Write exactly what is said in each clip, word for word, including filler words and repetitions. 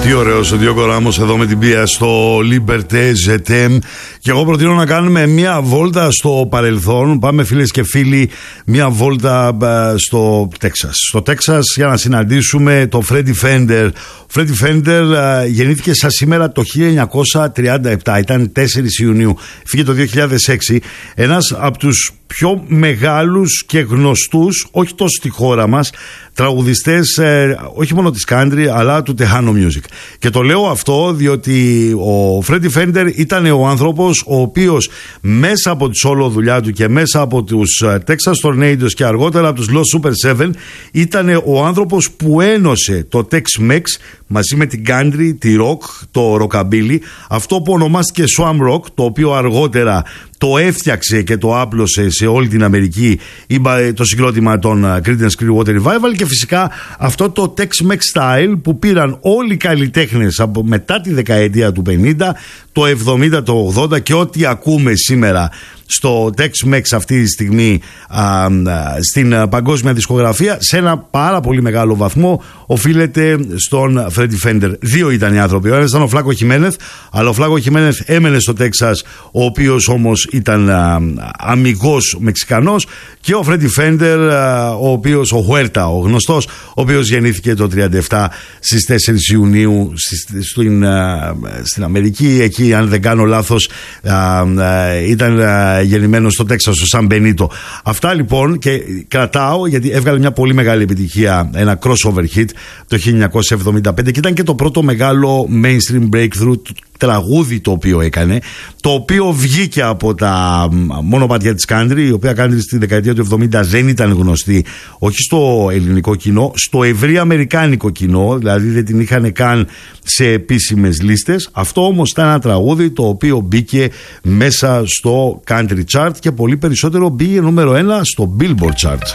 Τι ωραίος ο Διόγκο Ράμος εδώ με την Πία στο Liberté ζετ εμ. Και εγώ προτείνω να κάνουμε μια βόλτα στο παρελθόν. Πάμε, φίλες και φίλοι, μια βόλτα στο Τέξας. Στο Τέξας για να συναντήσουμε τον Φρέντι Φέντερ. Ο Φρέντι Φέντερ γεννήθηκε σαν σήμερα το χίλια εννιακόσια τριάντα επτά. Ήταν τέσσερις Ιουνίου. Φύγε το δύο χιλιάδες έξι. Ένας από τους πιο μεγάλους και γνωστούς, όχι τόσο στη χώρα μας, τραγουδιστές ε, όχι μόνο της country αλλά του Tejano music. Και το λέω αυτό διότι ο Φρέντι Φέντερ ήταν ο άνθρωπος ο οποίος μέσα από τη solo δουλειά του και μέσα από τους Texas Tornadoes και αργότερα από τους Los Super seven ήταν ο άνθρωπος που ένωσε το Tex-Mex μαζί με την country, τη rock, το rockabilly, αυτό που ονομάστηκε swam rock, το οποίο αργότερα το έφτιαξε και το άπλωσε σε όλη την Αμερική το συγκρότημα των Creedence Clearwater Revival, και φυσικά αυτό το Tex-Mex style που πήραν όλοι οι καλλιτέχνες από μετά τη δεκαετία του πενήντα, το εβδομήντα, το ογδόντα, και ό,τι ακούμε σήμερα στο Tex-Mex αυτή τη στιγμή α, α, στην α, παγκόσμια δισκογραφία, σε ένα πάρα πολύ μεγάλο βαθμό οφείλεται στον Φρέντι Φέντερ. Δύο ήταν οι άνθρωποι. Ο ένας ήταν ο Φλάκο Χιμένεθ, αλλά ο Φλάκο Χιμένεθ έμενε στο Τέξας, ο οποίος όμως ήταν α, αμιγός Μεξικανός, και ο Φρέντι Φέντερ, α, ο οποίος, ο Χουέρτα, ο γνωστός, ο οποίος γεννήθηκε το τριάντα επτά στις τέσσερις Ιουνίου στην, α, στην Αμερική. Εκεί, αν δεν κάνω λάθος, α, α, ήταν α, γεννημένος στο Τέξας, στο Σαν Μπενίτο. Αυτά λοιπόν, και κρατάω γιατί έβγαλε μια πολύ μεγάλη επιτυχία, ένα crossover hit το χίλια εννιακόσια εβδομήντα πέντε, και ήταν και το πρώτο μεγάλο mainstream breakthrough τραγούδι το οποίο έκανε, το οποίο βγήκε από τα μονοπάτια της country, η οποία country στη δεκαετία του εβδομήντα δεν ήταν γνωστή, όχι στο ελληνικό κοινό, στο ευρύ αμερικάνικο κοινό, δηλαδή δεν την είχαν καν σε επίσημες λίστες. Αυτό όμως ήταν ένα τραγούδι το οποίο μπήκε μέσα στο country chart, και πολύ περισσότερο μπήκε νούμερο ένα στο Billboard chart.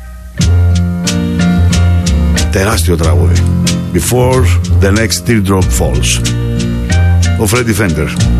Τεράστιο τραγούδι. Before the next teardrop falls. Ο Φρέντι Φέντερ.